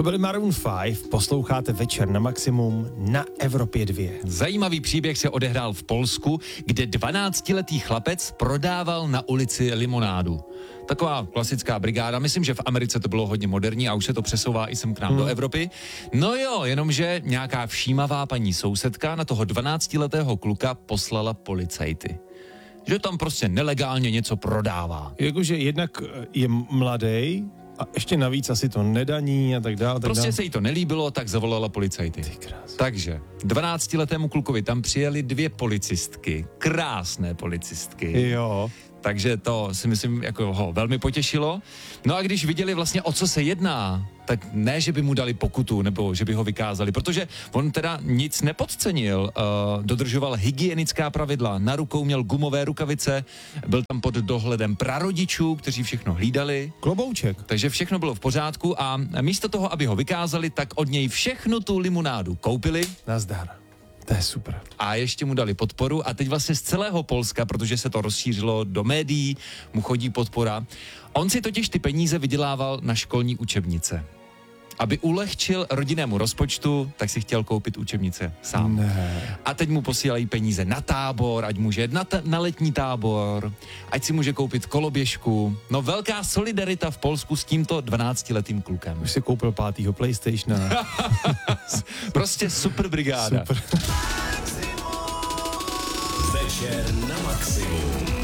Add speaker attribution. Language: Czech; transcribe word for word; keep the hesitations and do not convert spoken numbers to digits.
Speaker 1: To byly Maroon pět, posloucháte Večer na maximum na Evropě dva.
Speaker 2: Zajímavý příběh se odehrál v Polsku, kde dvanáctiletý chlapec prodával na ulici limonádu. Taková klasická brigáda, myslím, že v Americe to bylo hodně moderní a už se to přesouvá i sem k nám hmm. do Evropy. No jo, jenomže nějaká všímavá paní sousedka na toho dvanáctiletého kluka poslala policajty. Že tam prostě nelegálně něco prodává.
Speaker 1: Jakože jednak je mladý a ještě navíc asi to nedaní a tak dále. Tak
Speaker 2: prostě
Speaker 1: dál.
Speaker 2: se jí to nelíbilo, tak zavolala policajty. Takže dvanáctiletému klukovi tam přijeli dvě policistky, krásné policistky.
Speaker 1: Jo.
Speaker 2: Takže to si myslím, jako ho velmi potěšilo. No a když viděli vlastně, o co se jedná, tak ne, že by mu dali pokutu, nebo že by ho vykázali, protože on teda nic nepodcenil, uh, dodržoval hygienická pravidla, na rukou měl gumové rukavice, byl tam pod dohledem prarodičů, kteří všechno hlídali.
Speaker 1: Klobouček.
Speaker 2: Takže všechno bylo v pořádku a místo toho, aby ho vykázali, tak od něj všechnu tu limonádu koupili.
Speaker 1: Nazdar. To je super.
Speaker 2: A ještě mu dali podporu a teď vlastně z celého Polska, protože se to rozšířilo do médií, mu chodí podpora. On si totiž ty peníze vydělával na školní učebnice. Aby ulehčil rodinnému rozpočtu, tak si chtěl koupit učebnice sám.
Speaker 1: Ne.
Speaker 2: A teď mu posílají peníze na tábor, ať může jet na, ta- na letní tábor, ať si může koupit koloběžku. No velká solidarita v Polsku s tímto dvanáctiletým klukem.
Speaker 1: Už si koupil pátýho PlayStationa.
Speaker 2: Prostě super brigáda.
Speaker 1: Super.
Speaker 3: Večer na maximum.